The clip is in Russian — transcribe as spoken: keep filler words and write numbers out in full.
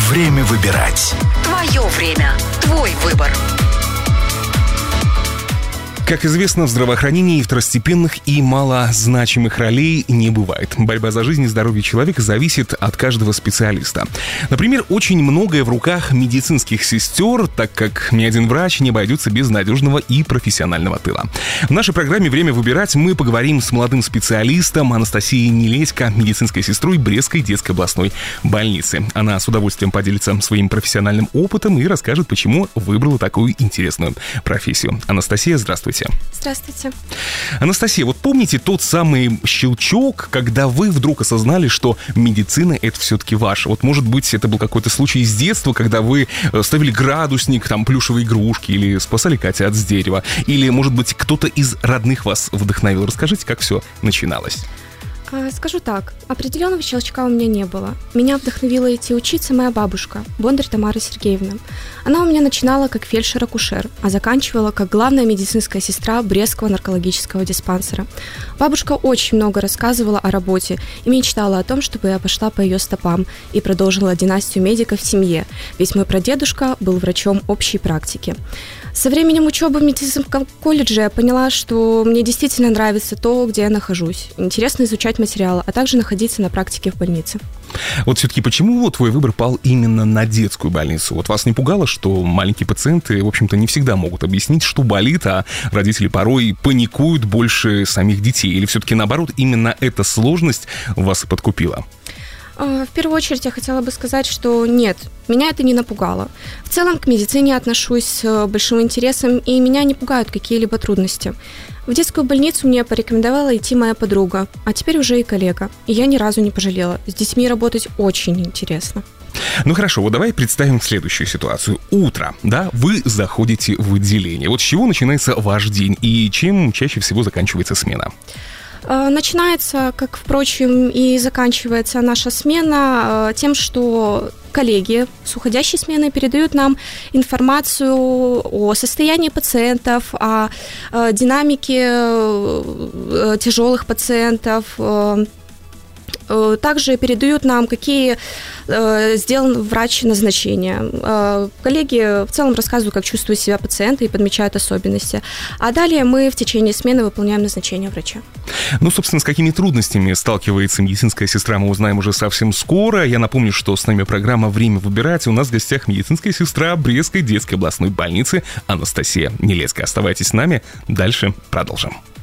Время выбирать. Твое время. Твой выбор. Как известно, в здравоохранении второстепенных и малозначимых ролей не бывает. Борьба за жизнь и здоровье человека зависит от каждого специалиста. Например, очень многое в руках медицинских сестер, так как ни один врач не обойдется без надежного и профессионального тыла. В нашей программе «Время выбирать» мы поговорим с молодым специалистом Анастасией Нелесько, медицинской сестрой Брестской детской областной больницы. Она с удовольствием поделится своим профессиональным опытом и расскажет, почему выбрала такую интересную профессию. Анастасия, здравствуйте. Здравствуйте. Анастасия, вот помните тот самый щелчок, когда вы вдруг осознали, что медицина — это все-таки ваше? Вот, может быть, это был какой-то случай из детства, когда вы ставили градусник, там, плюшевые игрушки, или спасали котят с дерева, или, может быть, кто-то из родных вас вдохновил? Расскажите, как все начиналось. Скажу так, определенного щелчка у меня не было. Меня вдохновила идти учиться моя бабушка, Бондарь Тамара Сергеевна. Она у меня начинала как фельдшер-акушер, а заканчивала как главная медицинская сестра Брестского наркологического диспансера. Бабушка очень много рассказывала о работе и мечтала о том, чтобы я пошла по ее стопам и продолжила династию медиков в семье, ведь мой прадедушка был врачом общей практики. Со временем учебы в медицинском колледже я поняла, что мне действительно нравится то, где я нахожусь. Интересно изучать материалы, а также находиться на практике в больнице. Вот все-таки почему твой выбор пал именно на детскую больницу? Вот вас не пугало, что маленькие пациенты, в общем-то, не всегда могут объяснить, что болит, а родители порой паникуют больше самих детей? Или все-таки наоборот, именно эта сложность вас и подкупила? В первую очередь я хотела бы сказать, что нет, меня это не напугало. В целом к медицине отношусь с большим интересом, и меня не пугают какие-либо трудности. В детскую больницу мне порекомендовала идти моя подруга, а теперь уже и коллега. И я ни разу не пожалела. С детьми работать очень интересно. Ну хорошо, вот давай представим следующую ситуацию. Утро, да, вы заходите в отделение. Вот с чего начинается ваш день и чем чаще всего заканчивается смена? Начинается, как, впрочем, и заканчивается наша смена тем, что коллеги с уходящей смены передают нам информацию о состоянии пациентов, о динамике тяжелых пациентов. Также передают нам, какие э, сделан врач назначения. Э, коллеги в целом рассказывают, как чувствуют себя пациенты и подмечают особенности. А далее мы в течение смены выполняем назначение врача. Ну, собственно, с какими трудностями сталкивается медицинская сестра, мы узнаем уже совсем скоро. Я напомню, что с нами программа «Время выбирать». У нас в гостях медицинская сестра Брестской детской областной больницы Анастасия Нелесько. Оставайтесь с нами, дальше продолжим.